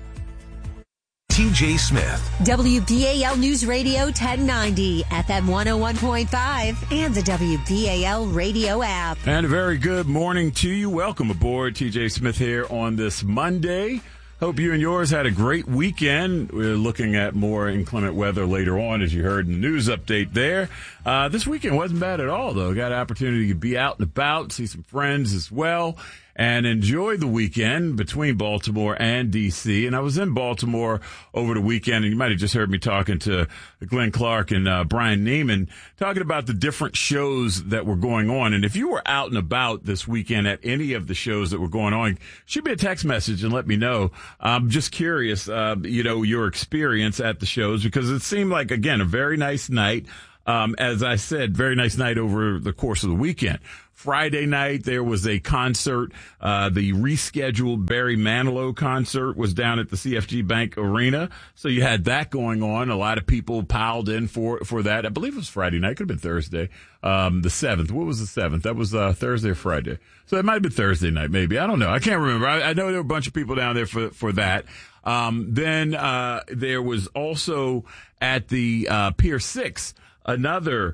TJ Smith. WBAL News Radio 1090, FM 101.5, and the WBAL radio app. And a very good morning to you. Welcome aboard. TJ Smith here on this Monday. Hope you and yours had a great weekend. We're looking at more inclement weather later on, as you heard in the news update there. This weekend wasn't bad at all, though. Got an opportunity to be out and about, see some friends as well, and enjoy the weekend between Baltimore and D.C. And I was in Baltimore over the weekend, and you might have just heard me talking to Glenn Clark and Brian Neiman, talking about the different shows that were going on. And if you were out and about this weekend at any of the shows that were going on, shoot me a text message and let me know. I'm just curious, your experience at the shows, because it seemed like, again, a very nice night. As I said, very nice night over the course of the weekend. Friday night, there was a concert. The rescheduled Barry Manilow concert was down at the CFG Bank Arena. So you had that going on. A lot of people piled in for that. I believe it was Friday night. Could have been Thursday. The 7th. What was the 7th? That was Thursday or Friday. So it might have been Thursday night, maybe. I don't know. I can't remember. I know there were a bunch of people down there for that. Then there was also at the Pier 6 another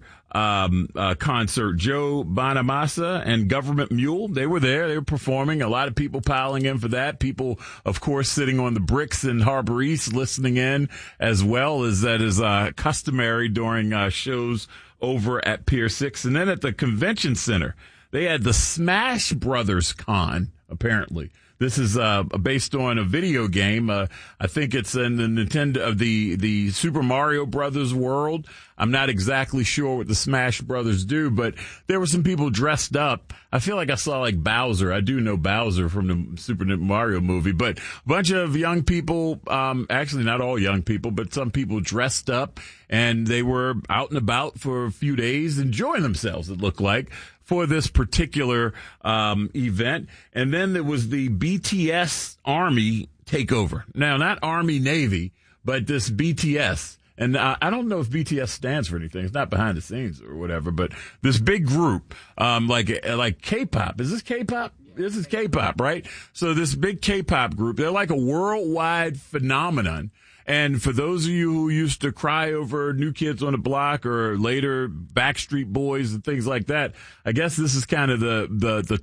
concert. Joe Bonamassa and Government Mule, they were there. They were performing. A lot of people piling in for that. People, of course, sitting on the bricks in Harbor East listening in, as well as that is customary during shows over at Pier 6. And then at the convention center, they had the Smash Brothers Con, apparently. This is based on a video game. I think it's in the Nintendo, the Super Mario Brothers world. I'm not exactly sure what the Smash Brothers do, but there were some people dressed up. I feel like I saw like Bowser. I do know Bowser from the Super Mario movie, but a bunch of young people, actually not all young people, but some people dressed up, and they were out and about for a few days enjoying themselves, it looked like, for this particular event. And then there was the BTS Army takeover. Now, not Army Navy, but this BTS. And I don't know if BTS stands for anything. It's not behind the scenes or whatever, but this big group, like K-pop. Is this K-pop? This is K-pop, right? So this big K-pop group, they're like a worldwide phenomenon. And for those of you who used to cry over New Kids on the Block or later Backstreet Boys and things like that, I guess this is kind of the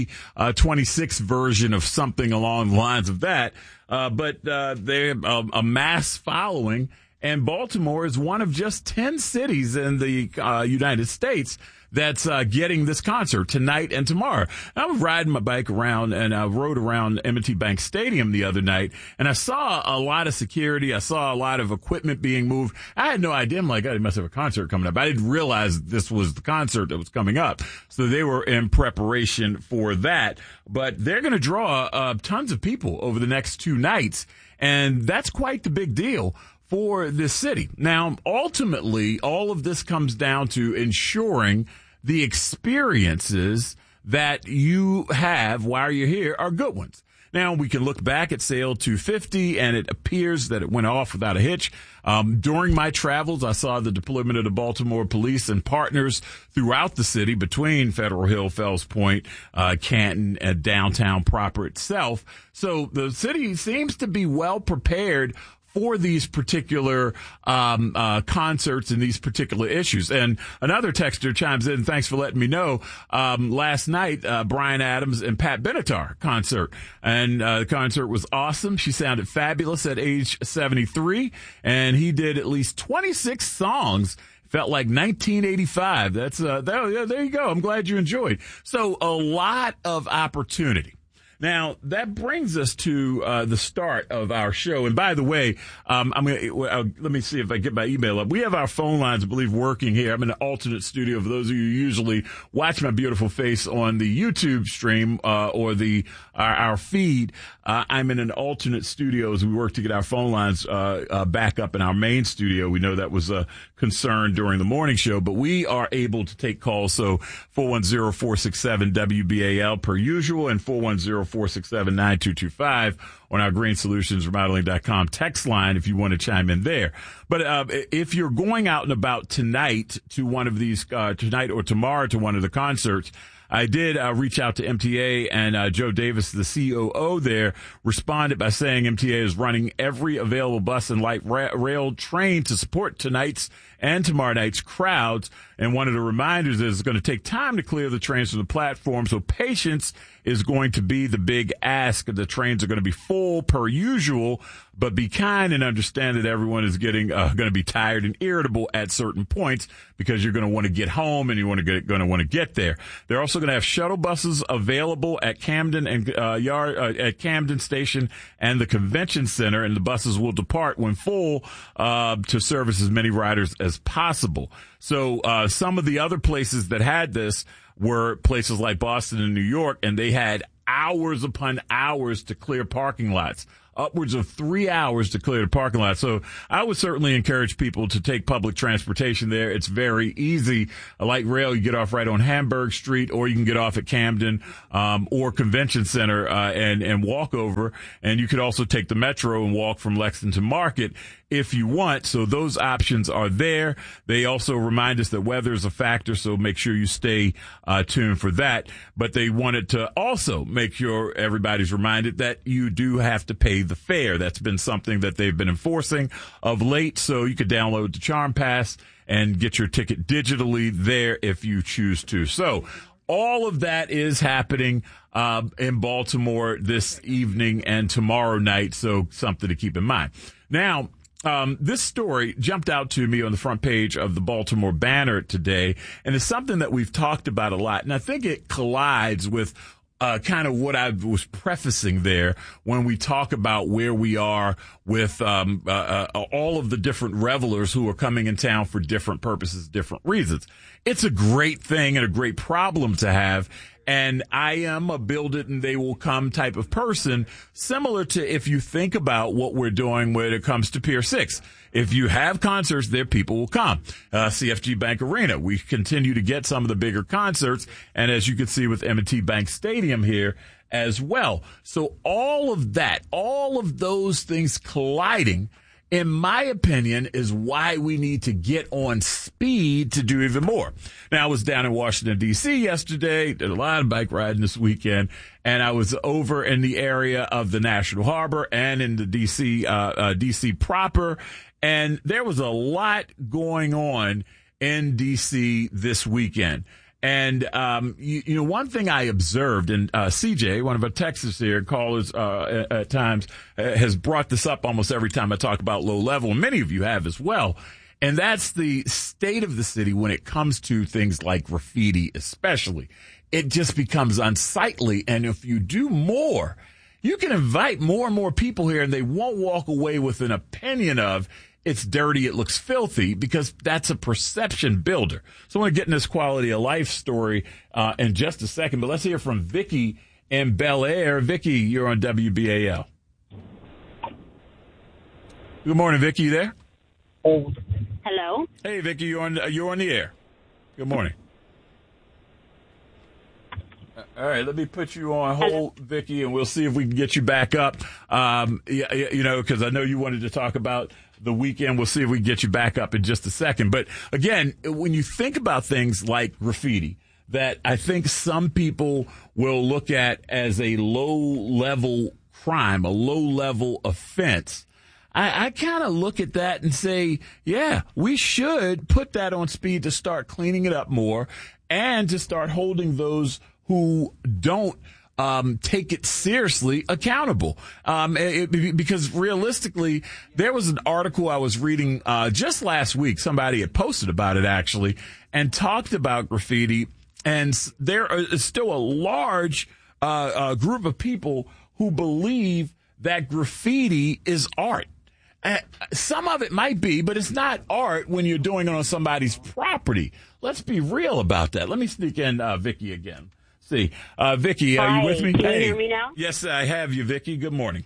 2026 version of something along the lines of that. But they have a mass following, and Baltimore is one of just 10 cities in the United States that's getting this concert tonight and tomorrow. I was riding my bike around, and I rode around M&T Bank Stadium the other night, and I saw a lot of security. I saw a lot of equipment being moved. I had no idea. I'm like, oh, they must have a concert coming up. I didn't realize this was the concert that was coming up. So they were in preparation for that. But they're going to draw tons of people over the next 2 nights, and that's quite the big deal for this city. Now, ultimately, all of this comes down to ensuring the experiences that you have while you're here are good ones. Now, we can look back at Sale 250, and it appears that it went off without a hitch. During my travels, I saw the deployment of the Baltimore police and partners throughout the city between Federal Hill, Fells Point, Canton, and downtown proper itself. So the city seems to be well prepared for these particular concerts and these particular issues. And another texter chimes in, thanks for letting me know, last night, Bryan Adams and Pat Benatar concert. And the concert was awesome. She sounded fabulous at age 73, and he did at least 26 songs. Felt like 1985. That's there you go. I'm glad you enjoyed. So a lot of opportunity. Now, that brings us to the start of our show. And by the way, let me see if I get my email up. We have our phone lines, I believe, working here. I'm in an alternate studio. For those of you who usually watch my beautiful face on the YouTube stream or our feed, I'm in an alternate studio as we work to get our phone lines back up in our main studio. We know that was a concern during the morning show, but we are able to take calls. So 410-467-WBAL per usual, and 410 800-467-9225 on our greensolutionsremodeling.com text line if you want to chime in there. But if you're going out and about tonight to one of these, tonight or tomorrow to one of the concerts, I did reach out to MTA, and Joe Davis, the COO there, responded by saying MTA is running every available bus and light rail train to support tonight's and tomorrow night's crowds. And one of the reminders is it's going to take time to clear the trains from the platform, so patience is going to be the big ask. The trains are going to be full per usual, but be kind and understand that everyone is getting going to be tired and irritable at certain points because you're going to want to get home and going to want to get there. They're also going to have shuttle buses available at Camden and at Camden Station and the Convention Center, and the buses will depart when full to service as many riders as possible. So some of the other places that had this were places like Boston and New York, and they had hours upon hours to clear parking lots. Upwards of 3 hours to clear the parking lot. So I would certainly encourage people to take public transportation there. It's very easy. A light rail, you get off right on Hamburg Street, or you can get off at Camden or Convention Center and walk over. And you could also take the Metro and walk from Lexington Market if you want. So those options are there. They also remind us that weather is a factor, so make sure you stay tuned for that. But they wanted to also make sure everybody's reminded that you do have to pay the fare. That's been something that they've been enforcing of late. So you could download the Charm Pass and get your ticket digitally there if you choose to. So all of that is happening in Baltimore this evening and tomorrow night. So something to keep in mind. Now, this story jumped out to me on the front page of the Baltimore Banner today, and it's something that we've talked about a lot. And I think it collides with kind of what I was prefacing there when we talk about where we are with all of the different revelers who are coming in town for different purposes, different reasons. It's a great thing and a great problem to have. And I am a build it and they will come type of person, similar to if you think about what we're doing when it comes to Pier 6. If you have concerts there, people will come. CFG Bank Arena, we continue to get some of the bigger concerts. And as you can see with M&T Bank Stadium here as well. So all of that, all of those things colliding, in my opinion, is why we need to get on speed to do even more. Now, I was down in Washington, D.C. yesterday, did a lot of bike riding this weekend, and I was over in the area of the National Harbor and in the D.C. proper, and there was a lot going on in D.C. this weekend. And, you know, one thing I observed, and CJ, one of our Texas here callers at times, has brought this up almost every time I talk about low level, and many of you have as well. And that's the state of the city when it comes to things like graffiti, especially. It just becomes unsightly. And if you do more, you can invite more and more people here, and they won't walk away with an opinion of, it's dirty, it looks filthy, because that's a perception builder. So I want to get in this quality of life story in just a second, but let's hear from Vicky in Bel Air. Vicky, you're on WBAL. Good morning, Vicky. You there? Hello. Hey, Vicky, you're on the air. Good morning. All right, let me put you on hold, Vicky, and we'll see if we can get you back up. You know, because I know you wanted to talk about the weekend. We'll see if we can get you back up in just a second. But again, when you think about things like graffiti, that I think some people will look at as a low-level crime, a low-level offense, I kind of look at that and say, yeah, we should put that on speed to start cleaning it up more and to start holding those who don't take it seriously accountable. Because realistically, there was an article I was reading just last week. Somebody had posted about it, actually, and talked about graffiti. And there is still a large group of people who believe that graffiti is art. Some of it might be, but it's not art when you're doing it on somebody's property. Let's be real about that. Let me sneak in Vicky again. See, Vicky, are you with me? Can you hear me now? Yes, I have you, Vicky. Good morning.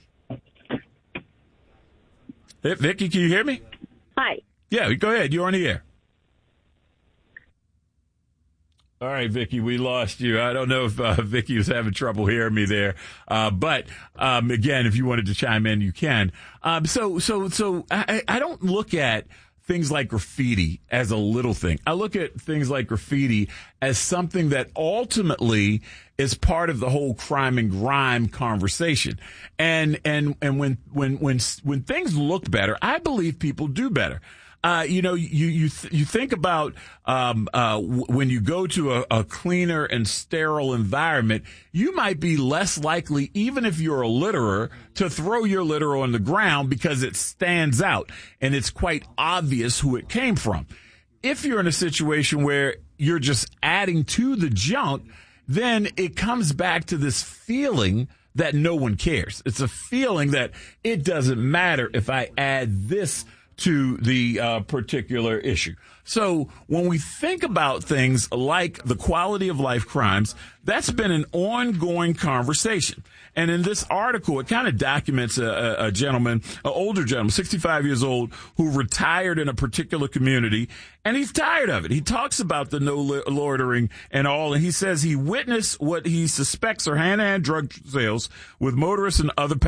Hey, Vicky, can you hear me? Hi. Yeah, go ahead. You're on the air. All right, Vicky, we lost you. I don't know if Vicky was having trouble hearing me there. But again, if you wanted to chime in, you can. So I don't look at things like graffiti as a little thing. I look at things like graffiti as something that ultimately is part of the whole crime and grime conversation. And when things look better, I believe people do better. You think about when you go to a cleaner and sterile environment, you might be less likely, even if you're a litterer, to throw your litter on the ground because it stands out and it's quite obvious who it came from. If you're in a situation where you're just adding to the junk, then it comes back to this feeling that no one cares. It's a feeling that it doesn't matter if I add this to the particular issue. So when we think about things like the quality of life crimes, that's been an ongoing conversation. And in this article, it kind of documents a gentleman, an older gentleman, 65 years old, who retired in a particular community, and he's tired of it. He talks about the no loitering and all, and he says he witnessed what he suspects are hand-to-hand drug sales with motorists and other